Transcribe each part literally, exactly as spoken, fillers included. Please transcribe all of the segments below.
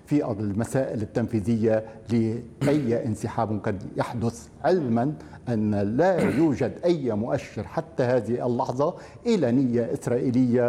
في المسائل التنفيذية لأي انسحاب قد يحدث، علما أن لا يوجد أي مؤشر حتى هذه اللحظة إلى نية إسرائيلية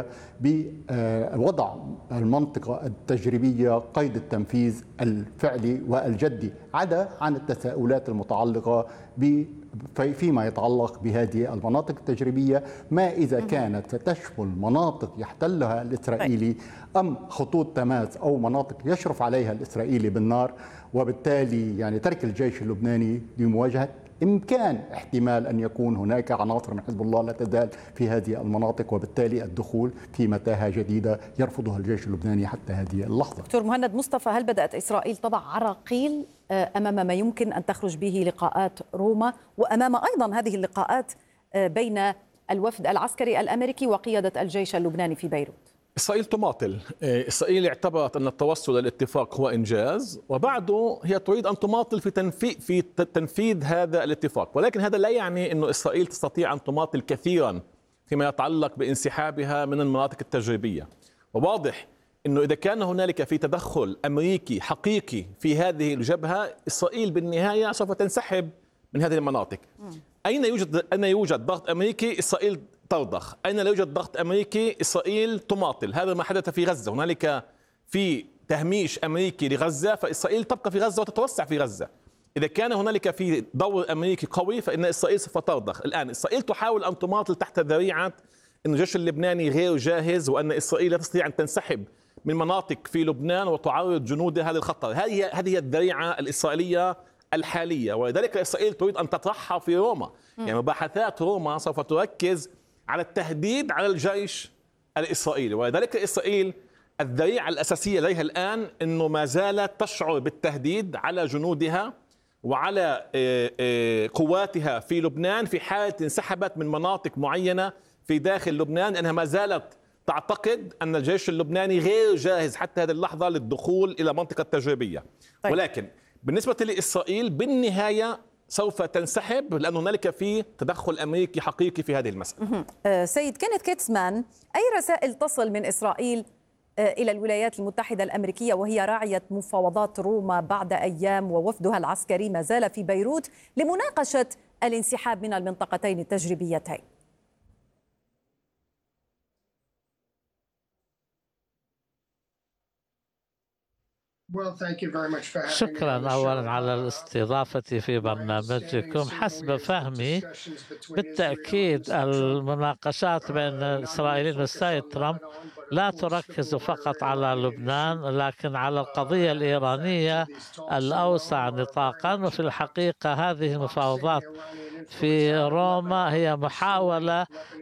بوضع المنطقة التجريبية قيد التنفيذ الفعلي والجدي، عدا عن التساؤلات المتعلقة ب فيما يتعلق بهذه المناطق التجريبية، ما إذا كانت ستشمل مناطق يحتلها الإسرائيلي أم خطوط تماس أو مناطق يشرف عليها الإسرائيلي بالنار، وبالتالي يعني ترك الجيش اللبناني لمواجهة إمكان احتمال أن يكون هناك عناصر من حزب الله لا تزال في هذه المناطق، وبالتالي الدخول في متاهة جديدة يرفضها الجيش اللبناني حتى هذه اللحظة. دكتور مهند مصطفى، هل بدأت إسرائيل تضع عراقيل أمام ما يمكن أن تخرج به لقاءات روما، وأمام أيضا هذه اللقاءات بين الوفد العسكري الأمريكي وقيادة الجيش اللبناني في بيروت؟ إسرائيل تماطل. إسرائيل اعتبرت أن التوصل للاتفاق هو إنجاز، وبعده هي تريد أن تماطل في تنفيذ في تنفيذ هذا الاتفاق، ولكن هذا لا يعني أن إسرائيل تستطيع أن تماطل كثيرا فيما يتعلق بانسحابها من المناطق التجريبية. وواضح أنه إذا كان هنالك في تدخل أمريكي حقيقي في هذه الجبهة، إسرائيل بالنهاية سوف تنسحب من هذه المناطق. أين يوجد أين يوجد ضغط أمريكي، إسرائيل ترضخ. أين لا يوجد ضغط أمريكي، إسرائيل تماطل. هذا ما حدث في غزة، هنالك في تهميش أمريكي لغزة، فإسرائيل تبقى في غزة وتتوسع في غزة. إذا كان هنالك في دور أمريكي قوي فإن إسرائيل سوف ترضخ. الآن إسرائيل تحاول أن تماطل تحت ذريعة أن الجيش اللبناني غير جاهز، وأن إسرائيل لا تستطيع أن تنسحب من مناطق في لبنان وتعرض جنودها للخطر. هذه هذه الذريعة الإسرائيلية الحالية، ولذلك إسرائيل تريد أن تطرحها في روما. يعني مباحثات روما سوف تركز على التهديد على الجيش الإسرائيلي، ولذلك إسرائيل الذريعة الأساسية لديها الآن أنه ما زالت تشعر بالتهديد على جنودها وعلى قواتها في لبنان في حالة انسحبت من مناطق معينة في داخل لبنان، لأنها ما زالت تعتقد أن الجيش اللبناني غير جاهز حتى هذه اللحظة للدخول إلى منطقة تجريبية. طيب. ولكن بالنسبة لإسرائيل بالنهاية سوف تنسحب، لأن هنالك في تدخل أمريكي حقيقي في هذه المسألة. سيد كينيث كيتسمان، أي رسائل تصل من إسرائيل إلى الولايات المتحدة الأمريكية وهي راعية مفاوضات روما بعد أيام ووفدها العسكري ما زال في بيروت لمناقشة الانسحاب من المنطقتين التجريبيتين؟ شكرا أولا على الاستضافة في برنامجكم. حسب فهمي بالتأكيد المناقشات بين الإسرائيليين والسيد ترامب لا تركز فقط على لبنان، لكن على القضية الإيرانية الأوسع نطاقا. وفي الحقيقة هذه المفاوضات في روما هي محاولة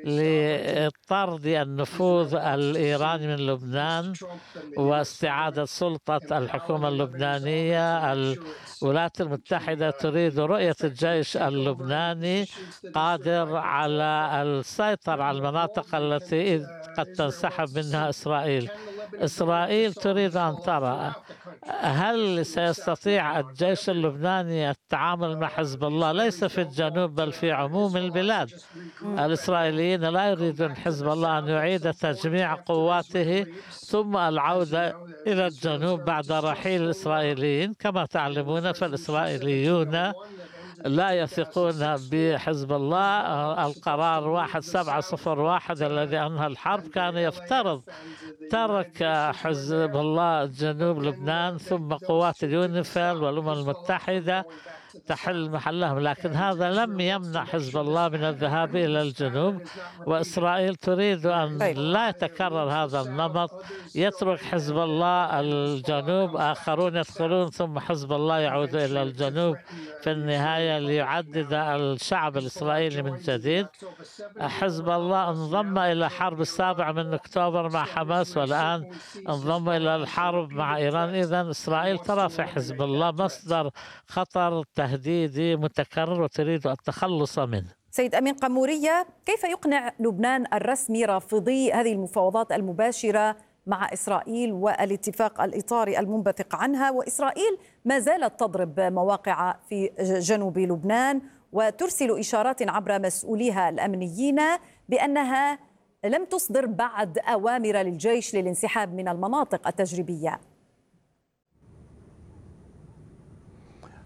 لطرد النفوذ الإيراني من لبنان واستعادة سلطة الحكومة اللبنانية. الولايات المتحدة تريد رؤية الجيش اللبناني قادر على السيطرة على المناطق التي قد تنسحب منها إسرائيل. إسرائيل تريد أن ترى هل سيستطيع الجيش اللبناني التعامل مع حزب الله ليس في الجنوب بل في عموم البلاد. الإسرائيليين لا يريدون حزب الله أن يعيد تجميع قواته ثم العودة إلى الجنوب بعد رحيل الإسرائيليين. كما تعلمون فالإسرائيليون لا يثقون بحزب الله. القرار واحد سبعة صفر واحد الذي أنهى الحرب كان يفترض ترك حزب الله جنوب لبنان ثم قوات اليونيفيل والأمم المتحدة تحل محلهم، لكن هذا لم يمنع حزب الله من الذهاب إلى الجنوب. وإسرائيل تريد أن لا يتكرر هذا النمط، يترك حزب الله الجنوب، آخرون يدخلون ثم حزب الله يعود إلى الجنوب في النهاية ليعدد الشعب الإسرائيلي من جديد. حزب الله انضم إلى حرب السابع من أكتوبر مع حماس والآن انضم إلى الحرب مع إيران. إذن إسرائيل ترى في حزب الله مصدر خطر تهديدي متكرر وتريد التخلص منه. سيد أمين قمورية، كيف يقنع لبنان الرسمي رافضي هذه المفاوضات المباشرة مع إسرائيل والاتفاق الإطاري المنبثق عنها، وإسرائيل ما زالت تضرب مواقع في جنوب لبنان وترسل إشارات عبر مسؤوليها الأمنيين بأنها لم تصدر بعد أوامر للجيش للانسحاب من المناطق التجريبية؟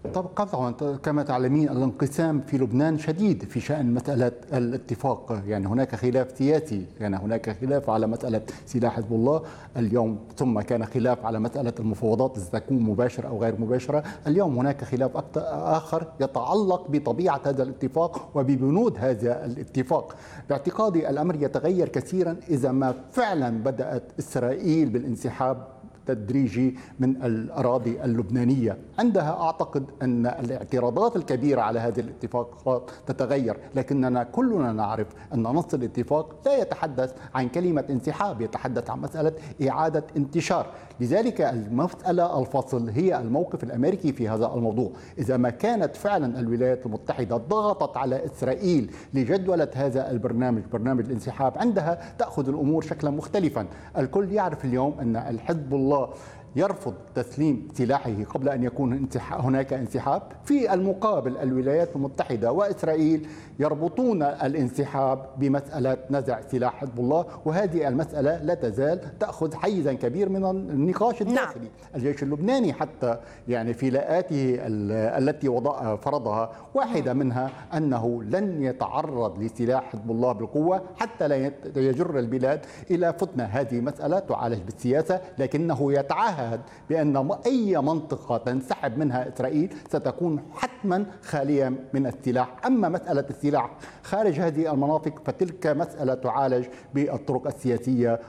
طب طبعا كما تعلمين الانقسام في لبنان شديد في شأن مسألة الاتفاق، يعني هناك خلاف سياسي، كان يعني هناك خلاف على مسألة سلاح حزب الله اليوم، ثم كان خلاف على مسألة المفاوضات إذا تكون مباشرة أو غير مباشرة، اليوم هناك خلاف آخر يتعلق بطبيعة هذا الاتفاق وببنود هذا الاتفاق. باعتقادي الأمر يتغير كثيرا إذا ما فعلا بدأت إسرائيل بالانسحاب تدريجي من الأراضي اللبنانية. عندها أعتقد أن الاعتراضات الكبيرة على هذه الاتفاقات تتغير، لكننا كلنا نعرف أن نص الاتفاق لا يتحدث عن كلمة انسحاب، يتحدث عن مسألة إعادة انتشار. لذلك المسألة الفصل هي الموقف الأمريكي في هذا الموضوع. إذا ما كانت فعلا الولايات المتحدة ضغطت على إسرائيل لجدولة هذا البرنامج، برنامج الانسحاب، عندها تأخذ الأمور شكلا مختلفا. الكل يعرف اليوم أن الحزب الله يرفض تسليم سلاحه قبل أن يكون هناك انسحاب. في المقابل الولايات المتحدة وإسرائيل يربطون الانسحاب بمسألة نزع سلاح حزب الله، وهذه المسألة لا تزال تأخذ حيزا كبير من النقاش الداخلي. نعم. الجيش اللبناني حتى يعني في لاءاته التي وضع فرضها واحدة منها أنه لن يتعرض لسلاح حزب الله بالقوة حتى لا يجر البلاد إلى فتنة. هذه مسألة تعالج بالسياسة، لكنه يتعهد بأن أي منطقة تنسحب منها إسرائيل ستكون حتما خالية من السلاح. أما مسألة السلاح خارج هذه المناطق فتلك مسألة تعالج بالطرق السياسية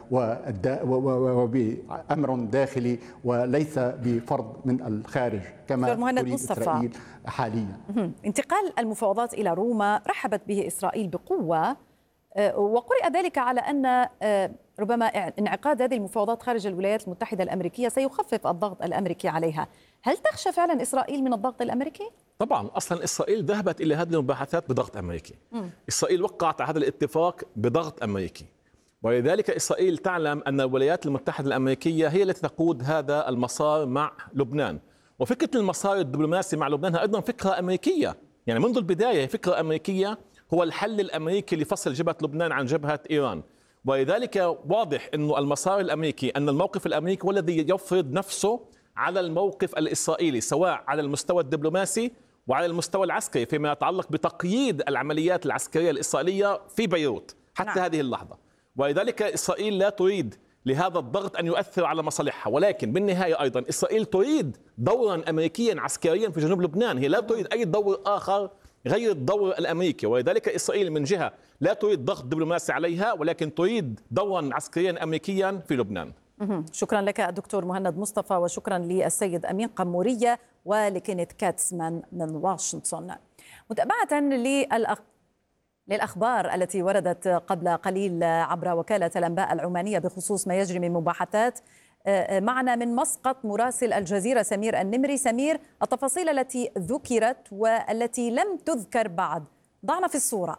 وبأمر داخلي وليس بفرض من الخارج كما تريد إسرائيل حاليا. انتقال المفاوضات إلى روما رحبت به إسرائيل بقوة، وقرئ ذلك على أن ربما انعقاد هذه المفاوضات خارج الولايات المتحدة الأمريكية سيخفف الضغط الأمريكي عليها. هل تخشى فعلا إسرائيل من الضغط الأمريكي؟ طبعا، أصلا إسرائيل ذهبت إلى هذه المباحثات بضغط أمريكي. م. إسرائيل وقعت هذا الاتفاق بضغط أمريكي، ولذلك إسرائيل تعلم أن الولايات المتحدة الأمريكية هي التي تقود هذا المسار مع لبنان. وفكرة المسار الدبلوماسي مع لبنان أيضا فكرة أمريكية، يعني منذ البداية فكرة أمريكية، هو الحل الأمريكي لفصل جبهة لبنان عن جبهة إيران. ولذلك واضح أن المسار الأمريكي، أن الموقف الأمريكي هو الذي يفرض نفسه على الموقف الإسرائيلي، سواء على المستوى الدبلوماسي وعلى المستوى العسكري فيما يتعلق بتقييد العمليات العسكرية الإسرائيلية في بيروت حتى نعم. هذه اللحظة. ولذلك إسرائيل لا تريد لهذا الضغط أن يؤثر على مصالحها، ولكن بالنهاية أيضا إسرائيل تريد دورا أمريكيا عسكريا في جنوب لبنان، هي لا تريد أي دور آخر غير الدور الأمريكي. ولذلك إسرائيل من جهة لا تريد ضغط دبلوماسي عليها، ولكن تريد دورا عسكريا أمريكيا في لبنان. شكرا لك الدكتور مهند مصطفى، وشكرا للسيد أمين قمورية ولكينيث كاتسمان من واشنطن. متابعة للأخ... للأخبار التي وردت قبل قليل عبر وكالة الأنباء العمانية بخصوص ما يجري من مباحثات، معنا من مسقط مراسل الجزيرة سمير النمري. سمير، التفاصيل التي ذكرت والتي لم تذكر بعد، ضعنا في الصورة.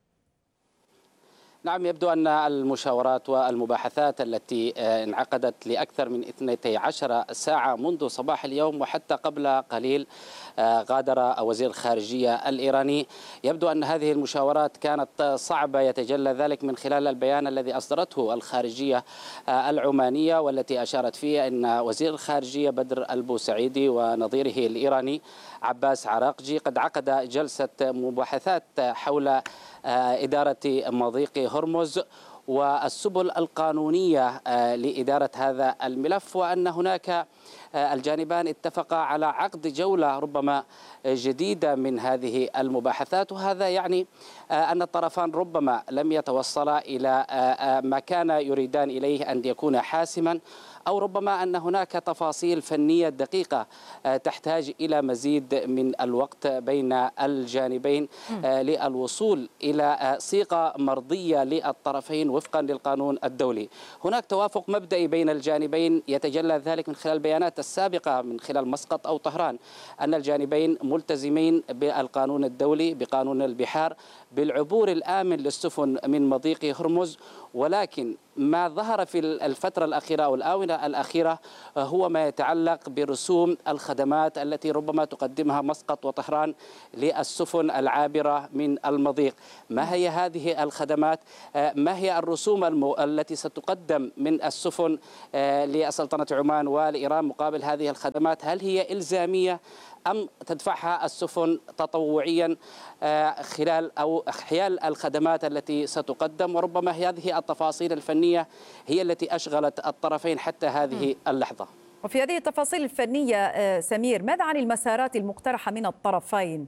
نعم، يبدو أن المشاورات والمباحثات التي انعقدت لأكثر من اثنتي عشرة ساعة منذ صباح اليوم وحتى قبل قليل غادر وزير الخارجية الإيراني، يبدو أن هذه المشاورات كانت صعبة، يتجلى ذلك من خلال البيان الذي أصدرته الخارجية العمانية، والتي أشارت فيه أن وزير الخارجية بدر البوسعيدي ونظيره الإيراني عباس عراقجي قد عقد جلسة مباحثات حول إدارة مضيق هرمز والسبل القانونية لإدارة هذا الملف، وأن هناك الجانبان اتفقا على عقد جولة ربما جديدة من هذه المباحثات. وهذا يعني أن الطرفان ربما لم يتوصلا إلى ما كان يريدان إليه أن يكون حاسما، أو ربما أن هناك تفاصيل فنية دقيقة تحتاج إلى مزيد من الوقت بين الجانبين للوصول إلى صيغة مرضية للطرفين وفقا للقانون الدولي. هناك توافق مبدئي بين الجانبين يتجلى ذلك من خلال البيانات السابقة من خلال مسقط أو طهران، أن الجانبين ملتزمين بالقانون الدولي، بقانون البحار، بالعبور الآمن للسفن من مضيق هرمز. ولكن ما ظهر في الفترة الأخيرة أو الآونة الأخيرة هو ما يتعلق برسوم الخدمات التي ربما تقدمها مسقط وطهران للسفن العابرة من المضيق. ما هي هذه الخدمات؟ ما هي الرسوم المو... التي ستقدم من السفن لسلطنة عمان ولإيران مقابل هذه الخدمات؟ هل هي إلزامية أم تدفعها السفن تطوعيا خلال أو حيال الخدمات التي ستقدم. وربما هذه التفاصيل الفنية هي التي أشغلت الطرفين حتى هذه اللحظة. وفي هذه التفاصيل الفنية سمير، ماذا عن المسارات المقترحة من الطرفين؟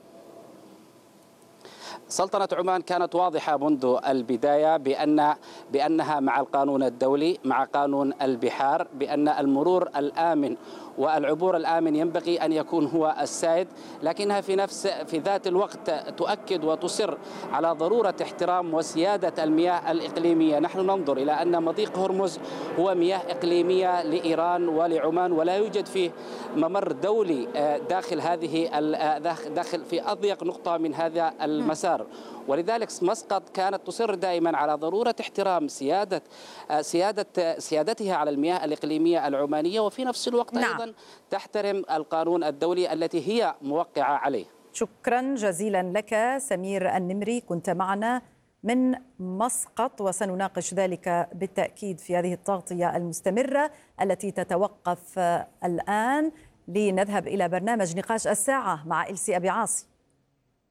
سلطنة عمان كانت واضحة منذ البداية بأن بأنها مع القانون الدولي، مع قانون البحار، بأن المرور الآمن والعبور الآمن ينبغي أن يكون هو السائد، لكنها في نفس في ذات الوقت تؤكد وتصر على ضرورة احترام وسيادة المياه الإقليمية. نحن ننظر إلى أن مضيق هرمز هو مياه إقليمية لإيران ولعمان، ولا يوجد فيه ممر دولي داخل هذه داخل في أضيق نقطة من هذا المسار. ولذلك مسقط كانت تصر دائما على ضرورة احترام سيادة سيادة سيادتها على المياه الإقليمية العمانية، وفي نفس الوقت نعم. أيضا تحترم القانون الدولي التي هي موقعة عليه. شكرا جزيلا لك سمير النمري، كنت معنا من مسقط، وسنناقش ذلك بالتأكيد في هذه التغطية المستمرة التي تتوقف الآن لنذهب إلى برنامج نقاش الساعة مع إلسي أبي عاصي.